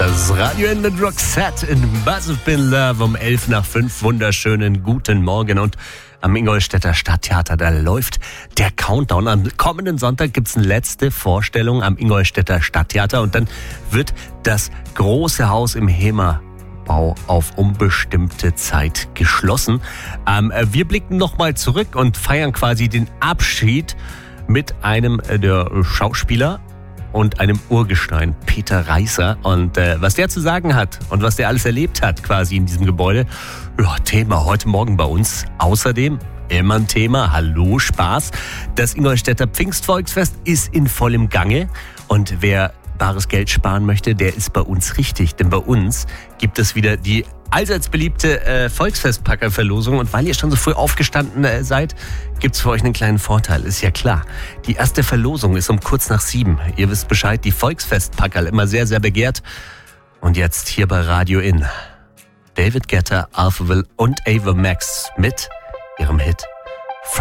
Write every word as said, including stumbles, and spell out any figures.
Das Radio in mit Roxette in Buzz of Bin Love um elf nach fünf. Wunderschönen guten Morgen. Und am Ingolstädter Stadttheater, da läuft der Countdown. Am kommenden Sonntag gibt's eine letzte Vorstellung am Ingolstädter Stadttheater. Und dann wird das große Haus im Hema-Bau auf unbestimmte Zeit geschlossen. Ähm, wir blicken nochmal zurück und feiern quasi den Abschied mit einem der Schauspieler und einem Urgestein, Peter Reißer. Und äh, was der zu sagen hat und was der alles erlebt hat quasi in diesem Gebäude, ja, Thema heute Morgen bei uns. Außerdem immer ein Thema, hallo Spaß. Das Ingolstädter Pfingstvolksfest ist in vollem Gange. Und wer bares Geld sparen möchte, der ist bei uns richtig. Denn bei uns gibt es wieder die allseits beliebte äh, Volksfestpackerverlosung. Und weil ihr schon so früh aufgestanden äh, seid, gibt's für euch einen kleinen Vorteil. Ist ja klar. Die erste Verlosung ist um kurz nach sieben. Ihr wisst Bescheid, die Volksfestpackerl immer sehr, sehr begehrt. Und jetzt hier bei Radio In. David Guetta, Alphaville und Ava Max mit ihrem Hit